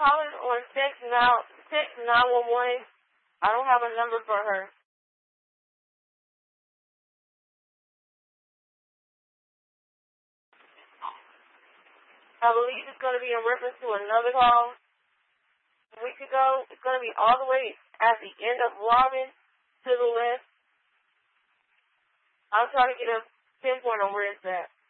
calling on text 911. I don't have a number for her. I believe it's going to be in reference to another call a week ago. It's going to be all the way at the end of Robin to the left. I'll try to get a pinpoint on where it's at.